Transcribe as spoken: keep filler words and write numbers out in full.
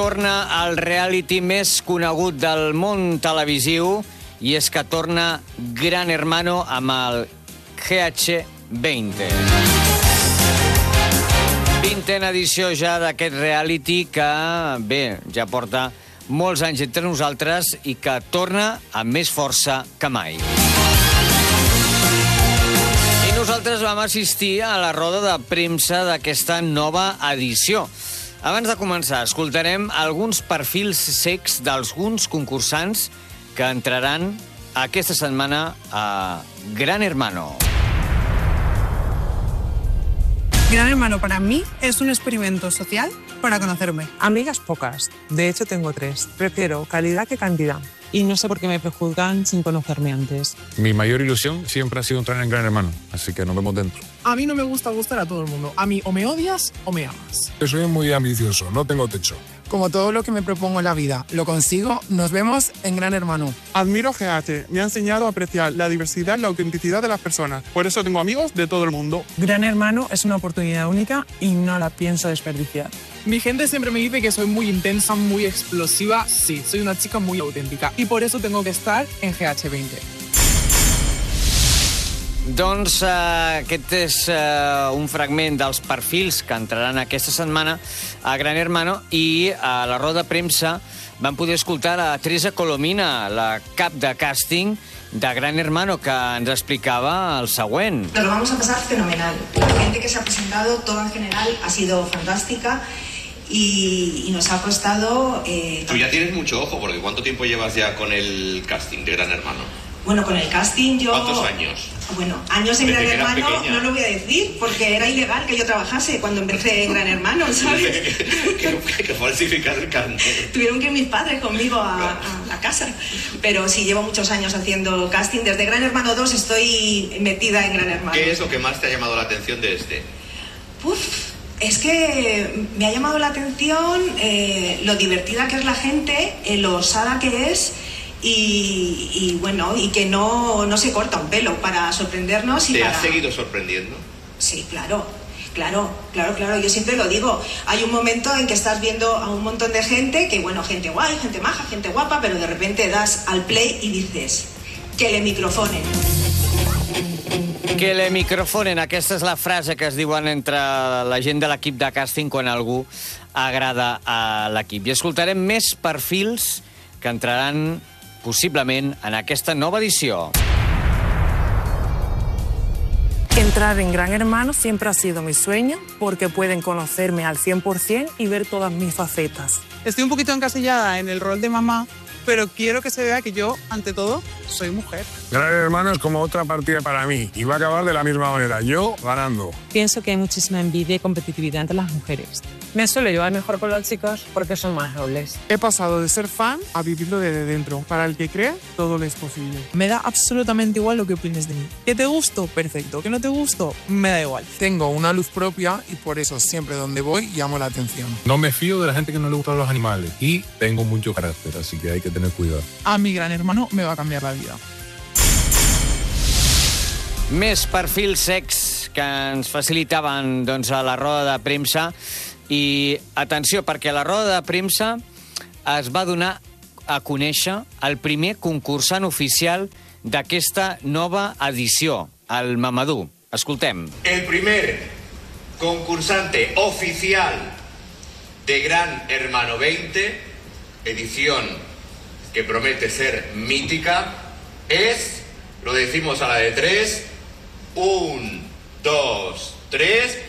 Torna al reality més conegut del món televisiu i és que torna Gran Hermano amb el G H veinte. Vintena edició ja d'aquest reality que, bé, ja porta molts anys entre nosaltres i que torna amb més força que mai. I nosaltres vam assistir a la roda de premsa d'aquesta nova edició. Abans de començar, escoltarem alguns perfils secs d'alguns concursants que entraran aquesta setmana a Gran Hermano. Gran Hermano para mí es un experimento social para conocerme. Amigas pocas. De hecho, tengo tres. Prefiero calidad que cantidad. Y no sé por qué me prejuzgan sin conocerme antes. Mi mayor ilusión siempre ha sido entrar en Gran Hermano, así que nos vemos dentro. A mí no me gusta gustar a todo el mundo. A mí o me odias o me amas. Yo soy muy ambicioso, no tengo techo. Como todo lo que me propongo en la vida lo consigo, nos vemos en Gran Hermano. Admiro G H. Me ha enseñado a apreciar la diversidad y la autenticidad de las personas. Por eso tengo amigos de todo el mundo. Gran Hermano es una oportunidad única y no la pienso desperdiciar. Mi gente siempre me dice que soy muy intensa, muy explosiva. Sí, soy una chica muy auténtica y por eso tengo que estar en G H veinte. Doncs uh, aquest és uh, un fragment dels perfils que entraran aquesta setmana a Gran Hermano i a la roda de premsa van poder escoltar a Teresa Colomina, la cap de càsting de Gran Hermano, que ens explicava el següent. Nos lo vamos a pasar fenomenal. La gente que se ha presentado, toda en general, ha sido fantástica y, y nos ha costado... Eh, Tú ya tienes mucho ojo, porque ¿cuánto tiempo llevas ya con el casting de Gran Hermano? Bueno, con el casting yo... ¿Cuántos años? Bueno, años en Gran Hermano no lo voy a decir, porque era ilegal que yo trabajase cuando empecé en Gran Hermano, ¿sabes? que, que falsificar el carnet. Tuvieron que ir mis padres conmigo a, a la casa. Pero sí, llevo muchos años haciendo casting. Desde Gran Hermano dos estoy metida en Gran Hermano. ¿Qué es lo que más te ha llamado la atención de este? Uf, es que me ha llamado la atención eh, lo divertida que es la gente, eh, lo osada que es... Y, y bueno, y que no, no se corta un pelo para sorprendernos. Y ¿Te para... has seguido sorprendiendo? Sí, claro, claro, claro, claro, yo siempre lo digo. Hay un momento en que estás viendo a un montón de gente, que bueno, gente guay, gente maja, gente guapa, pero de repente das al play y dices, que le microfonen. Que le microfonen, aquesta és la frase que es diuen entre la gent de l'equip de càsting quan algú agrada a l'equip. I escoltarem més perfils que entraran posiblement en aquesta nova edició. Entrar en Gran Hermano siempre ha sido mi sueño porque pueden conocerme al cien por ciento y ver todas mis facetas. Estoy un poquito encasillada en el rol de mamá, pero quiero que se vea que yo, ante todo, soy mujer. Gran Hermano es como otra partida para mí y va a acabar de la misma manera, yo ganando. Pienso que hay muchísima envidia y competitividad entre las mujeres. Me suele llevar mejor con las chicas porque son más nobles. He pasado de ser fan a vivirlo desde dentro. Para el que cree, todo le es posible. Me da absolutamente igual lo que opines de mí. ¿Que te gusto? Perfecto. ¿Que no te gusto? Me da igual. Tengo una luz propia y por eso siempre donde voy llamo la atención. No me fío de la gente que no le gustan los animales y tengo mucho carácter, así que hay que tener cuidado. A mi Gran Hermano me va a cambiar la vida. Més perfils secs que ens facilitaven doncs, a la roda de premsa. I atenció, perquè a la roda de premsa es va donar a conèixer el primer concursant oficial d'aquesta nova edició, el Mamadou. Escoltem. El primer concursante oficial de Gran Hermano veinte, edición que promete ser mítica, es, lo decimos a la de tres, un, dos, tres...